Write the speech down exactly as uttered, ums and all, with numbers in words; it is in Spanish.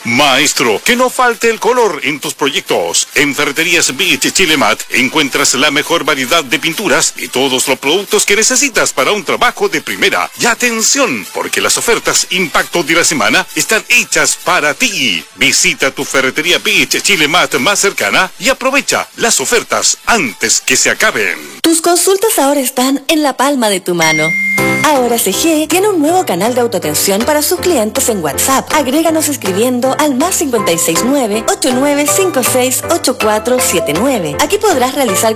Maestro, que no falte el color en tus proyectos. En Ferreterías Beach Chilemat encuentras la mejor variedad de pinturas y todos los productos que necesitas para un trabajo de primera. Y atención, porque las ofertas Impacto de la semana están hechas para ti. Visita tu Ferretería Beach Chilemat más cercana y aprovecha las ofertas antes que se acaben. Tus consultas ahora están en la palma de tu mano. Ahora C G tiene un nuevo canal de autoatención para sus clientes en WhatsApp. Agréganos escribiendo al más cinco seis nueve, ocho nueve cinco seis, ocho cuatro siete nueve. Aquí podrás realizar